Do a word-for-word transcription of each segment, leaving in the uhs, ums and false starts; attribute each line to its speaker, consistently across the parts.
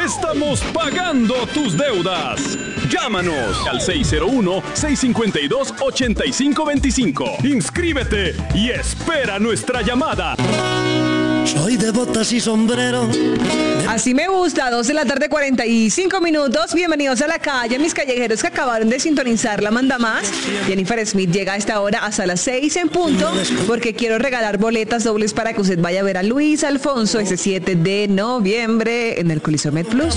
Speaker 1: estamos pagando tus deudas. Llámanos al seis cero uno, seis cinco dos, ocho cinco dos cinco. Inscríbete y espera nuestra llamada.
Speaker 2: Soy de botas y sombrero.
Speaker 3: Así me gusta, dos de la tarde, cuarenta y cinco minutos. Bienvenidos a La Calle, mis callejeros que acabaron de sintonizar La Manda Más. Jennifer Smith llega a esta hora hasta las seis en punto, porque quiero regalar boletas dobles para que usted vaya a ver a Luis Alfonso ese siete de noviembre en el Coliseo Med Plus.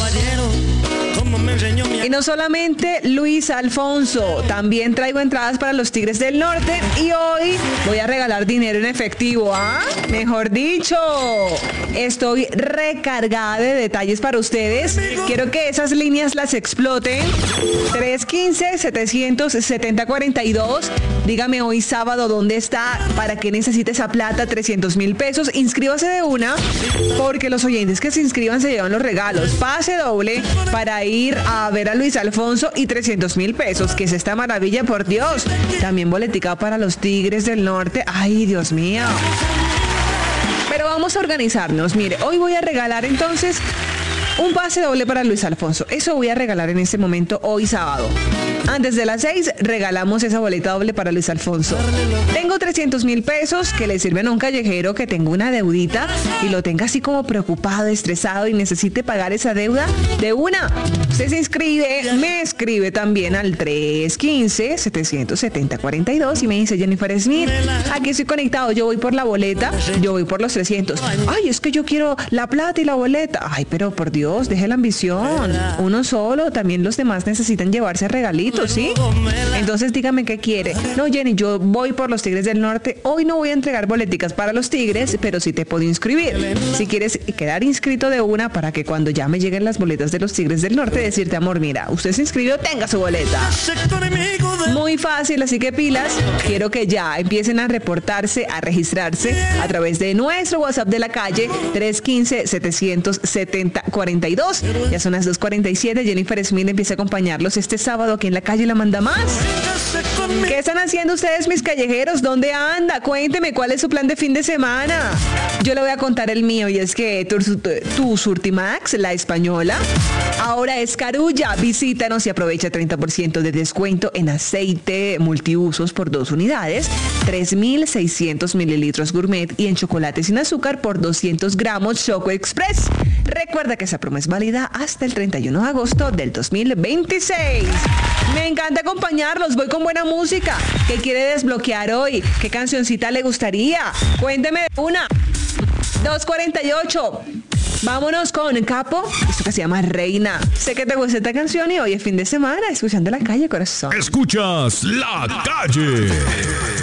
Speaker 3: Y no solamente Luis Alfonso, también traigo entradas para los Tigres del Norte y hoy voy a regalar dinero en efectivo, ¿ah? Mejor dicho, estoy recargada de detalles para ustedes. Quiero que esas líneas las exploten. tres uno cinco, siete siete cero, cuatro dos. Dígame hoy sábado dónde está, para qué necesita esa plata, trescientos mil pesos. Inscríbase de una, porque los oyentes que se inscriban se llevan los regalos. Pase doble para ir a ver a Luis Alfonso y trescientos mil pesos, que es esta maravilla, por Dios. También boletica para los Tigres del Norte. Ay, Dios mío. Pero vamos a organizarnos. Mire, hoy voy a regalar entonces un pase doble para Luis Alfonso. Eso voy a regalar en este momento, hoy sábado. Antes de las seis, regalamos esa boleta doble para Luis Alfonso. Tengo trescientos mil pesos que le sirven a un callejero que tenga una deudita y lo tenga así como preocupado, estresado y necesite pagar esa deuda de una. Usted se inscribe, me escribe también al tres uno cinco, siete siete cero, cuatro dos y me dice: Jennifer Smith, aquí estoy conectado, yo voy por la boleta, yo voy por los trescientos. Ay, es que yo quiero la plata y la boleta. Ay, pero por Dios, deje la ambición. Uno solo, también los demás necesitan llevarse regalitos, ¿sí? Entonces dígame qué quiere. No, Jenny, yo voy por los Tigres del Norte. Hoy no voy a entregar boleticas para los Tigres, pero sí te puedo inscribir. Si quieres quedar inscrito de una, para que cuando ya me lleguen las boletas de los Tigres del Norte, decirte: amor, mira, usted se inscribió, tenga su boleta. Muy fácil, así que pilas. Quiero que ya empiecen a reportarse, a registrarse a través de nuestro WhatsApp de La Calle, tres uno cinco, siete siete cero, cuatro dos. Ya son las dos cuarenta y siete. Jennifer Smith empieza a acompañarlos este sábado aquí en La Calle La Manda Más. ¿Qué están haciendo ustedes, mis callejeros? ¿Dónde anda? Cuénteme cuál es su plan de fin de semana. Yo le voy a contar el mío, y es que tu, tu Surtimax, la española, ahora es Carulla. Visítanos y aprovecha treinta por ciento de descuento en aceite multiusos por dos unidades, tres mil seiscientos mililitros gourmet, y en chocolate sin azúcar por doscientos gramos Choco Express. Recuerda que esa promo es válida hasta el treinta y uno de agosto del dos mil veintiséis. Me encanta acompañarlos, voy con buena música. ¿Qué quiere desbloquear hoy? ¿Qué cancioncita le gustaría? Cuénteme de una. dos cuarenta y ocho. Vámonos con Capo, esto que se llama Reina. Sé que te gusta esta canción y hoy es fin de semana, escuchando La Calle, corazón.
Speaker 1: Escuchas La Calle.